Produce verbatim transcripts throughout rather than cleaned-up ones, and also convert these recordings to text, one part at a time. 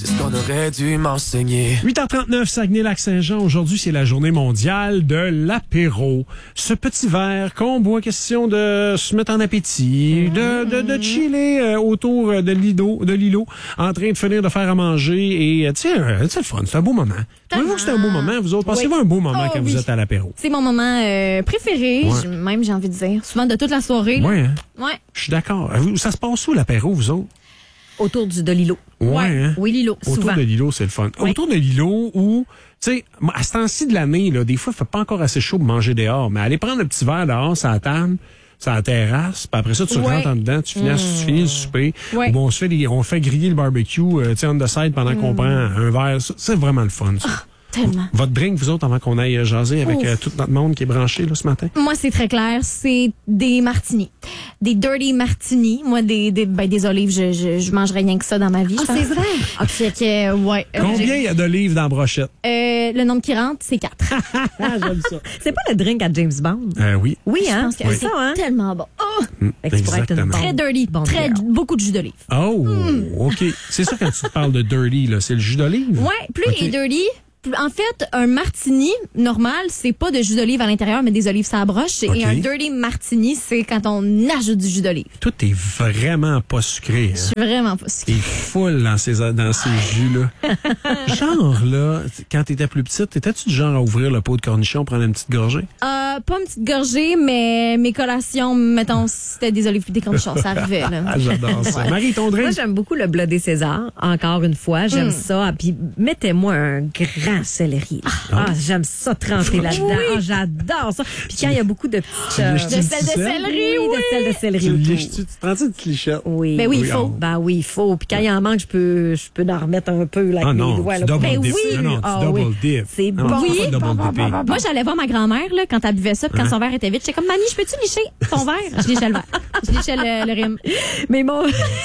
c'est ce qu'on aurait dû m'enseigner. huit heures trente-neuf, Saguenay-Lac-Saint-Jean. Aujourd'hui, c'est la journée mondiale de l'apéro. Ce petit verre qu'on boit, question de se mettre en appétit, de, de, de chiller euh, autour de l'îlot, de l'îlot, en train de finir de faire à manger. Et, tu sais, euh, c'est le fun, c'est un beau moment. Trouvez-vous que c'est un beau moment, vous autres? Passez-vous Oui. un beau moment Oh, quand oui. vous êtes à l'apéro? C'est mon moment euh, préféré, Ouais. j- même j'ai envie de dire. Souvent de toute la soirée. là. Oui, hein? Ouais. Je suis d'accord. Vous- Ça se passe où, l'apéro, vous autres? Autour du, de l'îlot. Ouais, hein? Oui, l'îlot, Autour souvent. de l'îlot, c'est le fun. Oui. Autour de l'îlot où, tu sais, à ce temps-ci de l'année, là, des fois, il fait pas encore assez chaud pour manger dehors, mais aller prendre un petit verre dehors, sur la table, sur la terrasse, puis après ça, tu Ouais. rentres en dedans, tu finis, Mmh. tu finis le souper. Ouais. Ou bon, on se fait des- on fait griller le barbecue, euh, tu sais, on the side pendant Mmh. qu'on prend un verre. Ça, C'est vraiment le fun, ça. Tellement. Votre drink, vous autres, avant qu'on aille euh, jaser avec Ouf. euh, tout notre monde qui est branché, là, ce matin? Moi, c'est très clair, c'est des martinis. Des dirty martinis. Moi, des, des, ben, des olives, je, je, je mangerais rien que ça dans ma vie. je Ah, pense. c'est vrai? Ah, fait que, euh, ouais. Euh, Combien il y a d'olives dans la brochette? euh, le nombre qui rentre, c'est quatre. Ah, j'aime ça. C'est pas le drink à James Bond? Euh, oui. Oui, Je hein? pense que C'est c'est ça, hein? tellement bon. Oh, Fait que tu pourrais être une Exactement. bonne- très dirty. Bon très, bière. beaucoup de jus d'olive. Oh, OK. C'est ça quand tu te parles de dirty, là. C'est le jus d'olive? Ouais, plus Ok. il est dirty, plus- en fait, un martini normal, c'est pas de jus d'olive à l'intérieur, mais des olives ça broche. Ok. Et un dirty martini, c'est quand on ajoute du jus d'olive. Tout est vraiment pas sucré. Je Hein? suis vraiment pas T'es sûre. full dans ces, dans ces jus-là. Genre, là, quand t'étais plus petite, t'étais-tu du genre à ouvrir le pot de cornichon, prendre une petite gorgée? Euh, pas une petite gorgée, mais mes collations, mettons, c'était des olives puis des cornichons, ça arrivait, là. Ah, j'adore ça. Marie, ton Moi, drink? j'aime beaucoup le blodé César. Encore une fois, j'aime ça. Puis mettez-moi un grand céleri. Ah, j'aime ça tremper là-dedans. Ah, j'adore ça. Puis quand il y a beaucoup de petites... euh, liches-tu De du sel de sel? céleri, oui, oui. de sel de céleri Tu autour. liches-tu? Tu te prends-tu une petite lichette? Oui. Ben oui, il Oui, faut. ah. Ben oui, il faut. Puis quand il en manque, je peux, je peux en remettre un peu là, avec Ah mes non, doigts. tu là. double Ben dip. oui. Non, non, tu Ah double oui. dip. C'est Non, bon. tu Oui. fais pas double dipping. Moi, j'allais voir ma grand-mère, là, quand elle buvait ça, puis quand son verre était vide, j'étais comme, Mamie, je peux-tu licher ton verre? Je lichais le verre. Je lichais le, le rime. Mais mon,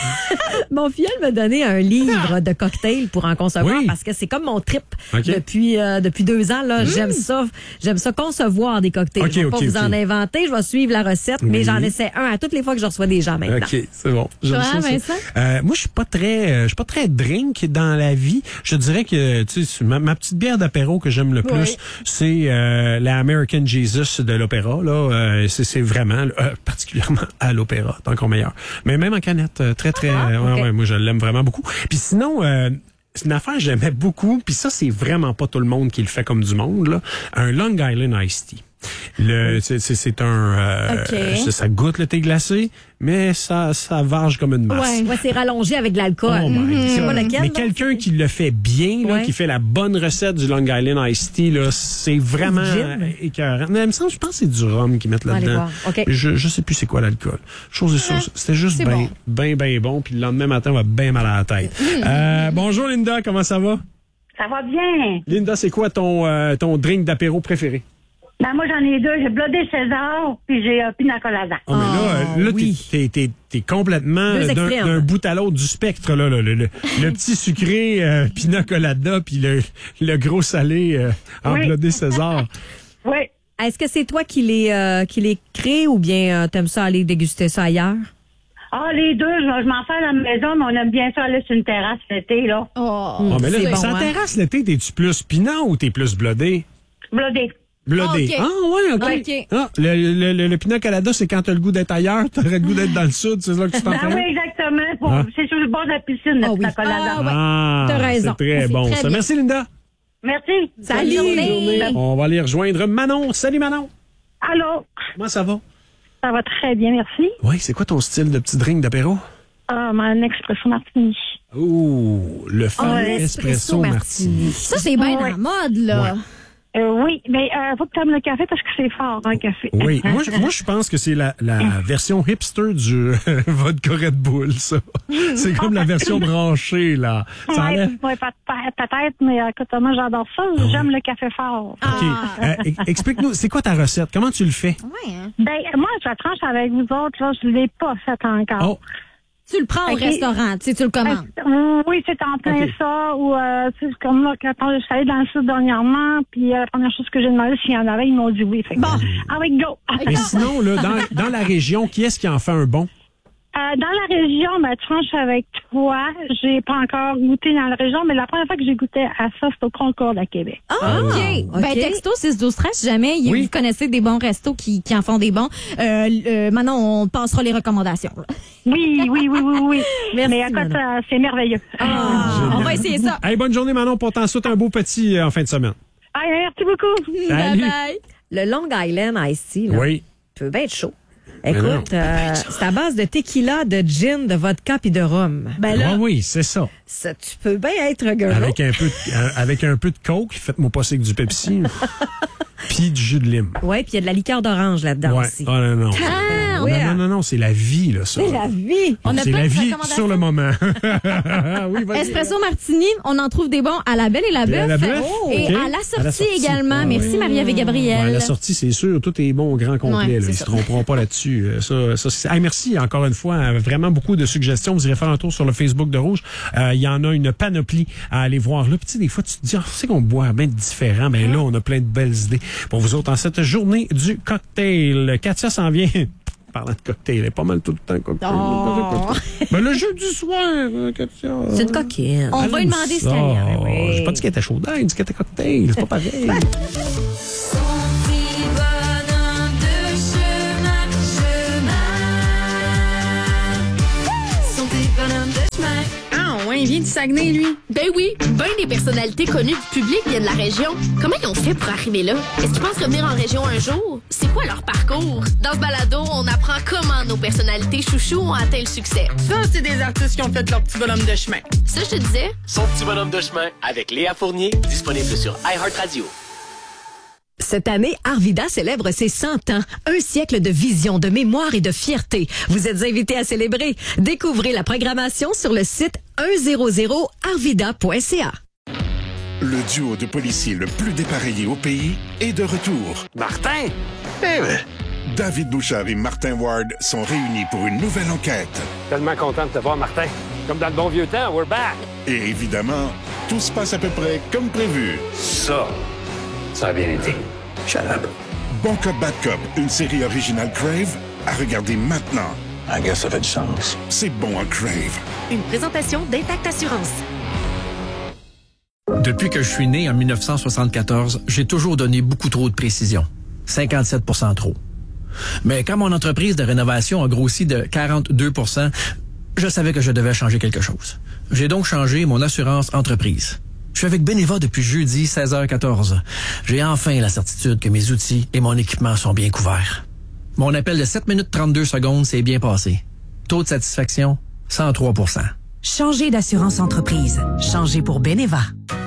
mon filleul m'a donné un livre de cocktails pour en concevoir Oui. parce que c'est comme mon trip OK. depuis euh, depuis deux ans là. J'aime ça, j'aime ça concevoir des cocktails. OK, je vais OK, pas vous OK. en inventer, je vais suivre la recette, mais Oui. j'en essaie un à toutes les fois que je reçois des gens maintenant. OK, c'est bon. J'aime Toi, ça, ça. Vincent? Euh, moi, je suis pas très, euh, je suis pas très drink dans la vie. Je dirais que, tu sais, ma, ma petite bière d'apéro que j'aime le plus, Oui. c'est euh, la American Jesus de l'opéra. Là, euh, c'est, c'est vraiment, euh, particulièrement à l'opéra, tant qu'on meilleur. Mais même en canette, euh, très très, Ah, ouais, ok. ouais, moi je l'aime vraiment beaucoup. Puis sinon. Euh, c'est une affaire que j'aimais beaucoup, puis ça, c'est vraiment pas tout le monde qui le fait comme du monde, là. Un Long Island Iced Tea. Le, c'est, c'est, c'est un, euh, OK. ça, ça goûte le thé glacé, mais ça, ça varge comme une masse. Ouais. Ouais, c'est rallongé avec de l'alcool. Oh my C'est God. pas lequel. Mais donc? quelqu'un qui le fait bien, là, Ouais. qui fait la bonne recette du Long Island Iced Tea, là, c'est vraiment Du gin? euh, écœurant. Mais il me semble, je pense que c'est du rhum qu'ils mettent On va aller là-dedans. voir. OK. Mais Je, je sais plus c'est quoi l'alcool. Chose est sûre, c'était juste c'est bien, bon. bien, bien bon. Puis le lendemain matin, on va bien mal à la tête. Euh, bonjour Linda, comment ça va? Ça va bien. Linda, c'est quoi ton, euh, ton drink d'apéro préféré? Ben, moi, j'en ai deux. J'ai blodé César, puis j'ai euh, pina colada. Oh, mais là, euh, là, oui. t'es, t'es, t'es, t'es complètement Deux euh, d'un, extrêmes. d'un bout à l'autre du spectre, là, là, le, le, le petit sucré euh, pina colada, puis le, le gros salé euh, en Oui. blodé César. Oui. Est-ce que c'est toi qui les euh, qui les crée ou bien euh, t'aimes ça aller déguster ça ailleurs? Ah, les deux, je, je m'en fais à la maison, mais on aime bien ça aller sur une terrasse l'été, là. Oh. Oh, mais là, C'est bon, sans hein? terrasse l'été, t'es-tu plus pinant ou t'es plus blodé? Blodé. Blodé. Ok. Ah, ouais, OK. OK. Ah, le, le, le, le pina colada, c'est quand t'as le goût d'être ailleurs, t'aurais le goût d'être dans le sud, c'est là que tu t'en Ah fais? oui, exactement. Pour- Ah. C'est sur le bord de la piscine, le Ah oui. pina colada. Ah, ouais. Ah, T'as raison. c'est très C'est bon, très ça. bien. Merci, Linda. Merci. Salut. Bonne journée. On va aller rejoindre Manon. Salut, Manon. Allô? Comment ça va? Ça va très bien, merci. Oui, c'est quoi ton style de petit drink d'apéro? Ah, mon expresso martini. Ouh, le fameux Ouais, espresso martini. Ça, c'est bien Ouais. dans la mode, là. Ouais. Euh, oui, mais euh, faut que tu aimes le café parce que c'est fort, un café. Oui, moi, je- moi je pense que c'est la, la version hipster du vodka Red Bull, ça. C'est comme la version branchée, là. Ça a Ouais, l'air- ouais, peut- peut- peut-être, mais euh, écoute, moi, j'adore ça. J'aime le café fort. OK. Euh, e- explique-nous, c'est quoi ta recette? Comment tu le fais? Ouais, hein. Ben, moi, je tranche avec vous autres, là, je ne l'ai pas fait encore. Oh, Tu le prends au Ok. restaurant, tu sais, tu le commandes. Euh, oui, c'est en plein Ok. ça, ou, euh, tu sais, comme là, quand je suis allée dans le sud dernièrement, puis euh, la première chose que j'ai demandé s'il y en avait, ils m'ont dit oui. Fait que, Bon. ah oui, go! mais sinon, là, dans, dans la région, qui est-ce qui en fait un bon? Euh, dans la région, ben, tranche avec toi. J'ai pas encore goûté dans la région, mais la première fois que j'ai goûté à ça, c'est au Concorde à Québec. Ah, OK. OK. Ben, texto six douze treize, si jamais y- Oui. vous connaissez des bons restos qui, qui en font des bons. Euh, euh, maintenant, on passera les recommandations. là. Oui, oui, oui, oui, oui. Merci, mais écoute, Manon. euh, c'est merveilleux. Ah, on va essayer ça. Hey, bonne journée, Manon, pour t'en souhaite un beau petit euh, en fin de semaine. Ah, merci beaucoup. Salut. Bye bye. Le Long Island Iced Tea, là, Oui. tu veux bien être chaud. non. Écoute, euh, c'est à base de tequila, de gin, de vodka puis de rhum. Ben là, Ah oui, c'est ça. ça, tu peux bien être gros. Avec un peu de, euh, avec un peu de coke, faites-moi passer avec du Pepsi. Puis du jus de lime. Ouais, puis il y a de la liqueur d'orange là-dedans Ouais. aussi. Oh, non, non. Ah, oui. Non, non, non, non, c'est la vie, là, ça. C'est la vie. On a C'est plein la de vie recommandations. sur le moment. oui, vas-y. Espresso Martini, on en trouve des bons à la Belle et la Et à Bœuf. la Bœuf, Et OK. à la sortie, À la sortie. également. Ah, Merci oui. Marie-Ève et Gabriel. Ouais, la sortie, c'est sûr, tout est bon au grand complet. Ouais, là. c'est Ils ne ça. se tromperont pas là-dessus. Euh, Ça, ça, c'est- hey, merci encore une fois. euh, Vraiment beaucoup de suggestions. Vous irez faire un tour sur le Facebook de Rouge. Euh, Il y en a une panoplie à aller voir. Là, petit, des fois, tu te dis, ah, c'est qu'on boit bien différent. Ben là, on a plein de belles idées pour vous autres en cette journée du cocktail. Katia s'en vient. Parlant de cocktail, elle est pas mal tout le temps cocktail. Oh. Ben, le jeu du soir, euh, Katia. C'est une coquine. On Elle va lui aime demander ce ça. qu'elle aime. Oui. J'ai pas dit qu'elle était chaude, j'ai dit qu'elle était cocktail. C'est pas pareil. Ah, ouais, il vient du Saguenay, lui. Ben oui, ben des personnalités connues du public viennent de la région. Comment ils ont fait pour arriver là? Est-ce qu'ils pensent revenir en région un jour? C'est quoi leur parcours? Dans ce balado, on apprend comment nos personnalités chouchous ont atteint le succès. Ça, c'est des artistes qui ont fait leur petit bonhomme de chemin. Ça, je te disais, Son petit bonhomme de chemin avec Léa Fournier, disponible sur iHeartRadio. Cette année, Arvida célèbre ses cent ans. Un siècle de vision, de mémoire et de fierté. Vous êtes invités à célébrer. Découvrez la programmation sur le site cent arvida point c a. Le duo de policiers le plus dépareillé au pays est de retour. Martin! Eh ben, David Bouchard et Martin Ward sont réunis pour une nouvelle enquête. Tellement content de te voir, Martin. Comme dans le bon vieux temps, we're back. Et évidemment, tout se passe à peu près comme prévu. Ça, ça a bien été. Shut up. Bon Cop, Bad Cop, une série originale Crave, à regarder maintenant. I guess ça fait du sens. C'est bon en Crave. Une présentation d'Intact Assurance. Depuis que je suis né en mille neuf cent soixante-quatorze, j'ai toujours donné beaucoup trop de précision. cinquante-sept pour cent trop. Mais quand mon entreprise de rénovation a grossi de quarante-deux pour cent, je savais que je devais changer quelque chose. J'ai donc changé mon assurance entreprise. Je suis avec Beneva depuis jeudi seize heures quatorze. J'ai enfin la certitude que mes outils et mon équipement sont bien couverts. Mon appel de sept minutes trente-deux secondes s'est bien passé. Taux de satisfaction, cent trois pour cent. Changez d'assurance entreprise. Changez pour Beneva.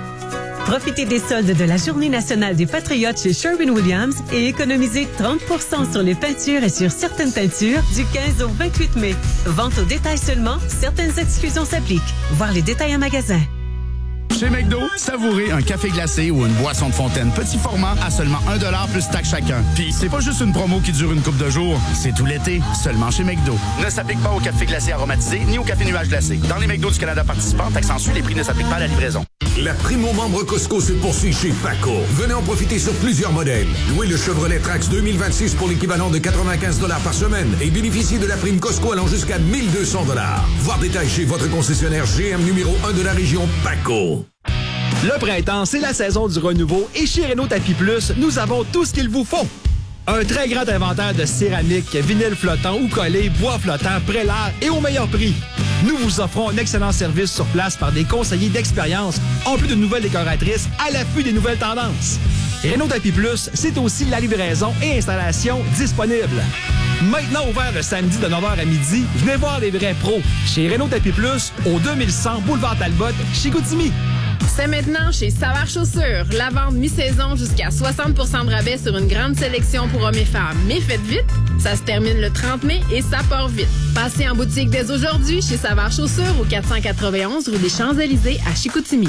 Profitez des soldes de la Journée nationale des Patriotes chez Sherwin-Williams et économisez trente pour cent sur les peintures et sur certaines teintures du quinze au vingt-huit mai. Vente au détail seulement, certaines exclusions s'appliquent. Voir les détails en magasin. Chez McDo, savourez un café glacé ou une boisson de fontaine petit format à seulement un dollar plus taxe chacun. Puis c'est pas juste une promo qui dure une coupe de jours, c'est tout l'été, seulement chez McDo. Ne s'applique pas au café glacé aromatisé ni au café nuage glacé. Dans les McDo du Canada participants, taxe en sus, les prix ne s'appliquent pas à la livraison. La prime aux membres Costco se poursuit chez Paco. Venez en profiter sur plusieurs modèles. Louez le Chevrolet Trax deux mille vingt-six pour l'équivalent de quatre-vingt-quinze dollars par semaine et bénéficiez de la prime Costco allant jusqu'à mille deux cents dollars. Voir détail chez votre concessionnaire G M numéro un de la région, Paco. Le printemps, c'est la saison du renouveau et chez Renault Tapis Plus, nous avons tout ce qu'il vous faut. Un très grand inventaire de céramique, vinyle flottant ou collé, bois flottant, prélat et au meilleur prix. Nous vous offrons un excellent service sur place par des conseillers d'expérience, en plus de nouvelles décoratrices à l'affût des nouvelles tendances. Renault Tapis Plus, c'est aussi la livraison et installation disponible. Maintenant ouvert le samedi de neuf heures à midi, venez voir les vrais pros chez Renault Tapis Plus au deux mille cent Boulevard Talbot, Chicoutimi. C'est maintenant chez Savard Chaussures. La vente mi-saison jusqu'à soixante pour cent de rabais sur une grande sélection pour hommes et femmes. Mais faites vite, ça se termine le trente mai et ça part vite. Passez en boutique dès aujourd'hui chez Savard Chaussures au quatre cent quatre-vingt-onze rue des Champs-Élysées à Chicoutimi.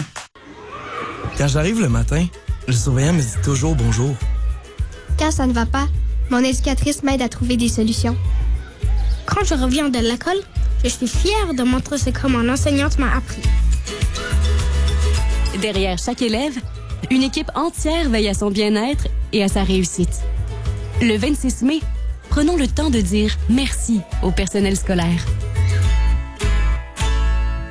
Quand j'arrive le matin, le surveillant me dit toujours bonjour. Quand ça ne va pas, mon éducatrice m'aide à trouver des solutions. Quand je reviens de l'école, je suis fière de montrer ce que mon enseignante m'a appris. Derrière chaque élève, une équipe entière veille à son bien-être et à sa réussite. Le vingt-six mai, prenons le temps de dire merci au personnel scolaire.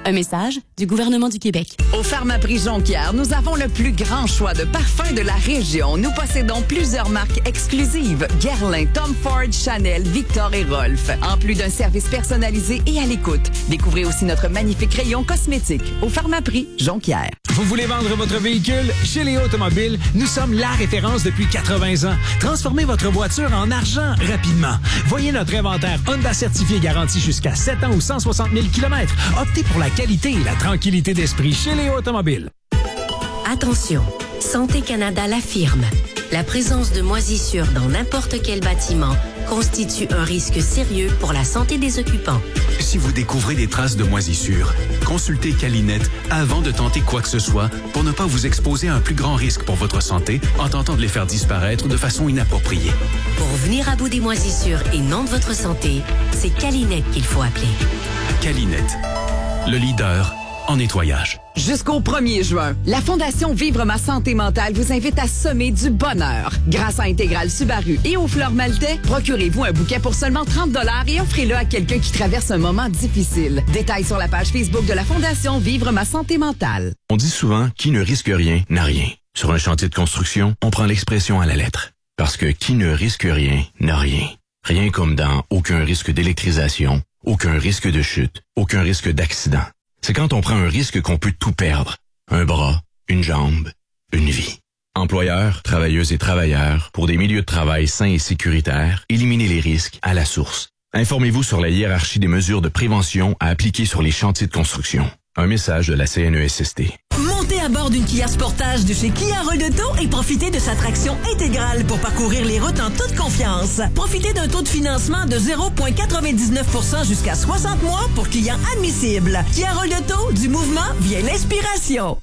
Un message du gouvernement du Québec. Au Pharmaprix Jonquière, nous avons le plus grand choix de parfums de la région. Nous possédons plusieurs marques exclusives. Guerlain, Tom Ford, Chanel, Victor et Rolf. En plus d'un service personnalisé et à l'écoute. Découvrez aussi notre magnifique rayon cosmétique au Pharmaprix Jonquière. Vous voulez vendre votre véhicule? Chez Léo Automobile, nous sommes la référence depuis quatre-vingts ans. Transformez votre voiture en argent rapidement. Voyez notre inventaire Honda certifié garanti jusqu'à sept ans ou cent soixante mille kilomètres. Optez pour la qualité et la tranquillité d'esprit chez Léo Automobile. Attention, Santé Canada l'affirme. La présence de moisissures dans n'importe quel bâtiment constitue un risque sérieux pour la santé des occupants. Si vous découvrez des traces de moisissures, consultez Calinette avant de tenter quoi que ce soit pour ne pas vous exposer à un plus grand risque pour votre santé en tentant de les faire disparaître de façon inappropriée. Pour venir à bout des moisissures et non de votre santé, c'est Calinette qu'il faut appeler. Calinette, le leader en nettoyage. Jusqu'au premier juin, la Fondation Vivre ma santé mentale vous invite à semer du bonheur. Grâce à Intégral Subaru et aux fleurs maltais, procurez-vous un bouquet pour seulement trente dollars et offrez-le à quelqu'un qui traverse un moment difficile. Détails sur la page Facebook de la Fondation Vivre ma santé mentale. On dit souvent « qui ne risque rien n'a rien ». Sur un chantier de construction, on prend l'expression à la lettre. Parce que qui ne risque rien n'a rien. Rien comme dans aucun risque d'électrisation, aucun risque de chute, aucun risque d'accident. C'est quand on prend un risque qu'on peut tout perdre. Un bras, une jambe, une vie. Employeurs, travailleuses et travailleurs, pour des milieux de travail sains et sécuritaires, éliminez les risques à la source. Informez-vous sur la hiérarchie des mesures de prévention à appliquer sur les chantiers de construction. Un message de la C N E S S T. Montez à bord d'une Kia Sportage de chez Kia Rolletto et profitez de sa traction intégrale pour parcourir les routes en toute confiance. Profitez d'un taux de financement de zéro virgule quatre-vingt-dix-neuf pour cent jusqu'à soixante mois pour clients admissibles. Kia Rolletto, du mouvement vient l'inspiration.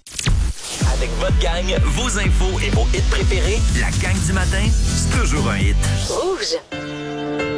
Avec votre gang, vos infos et vos hits préférés, la gang du matin, c'est toujours un hit. Rouge.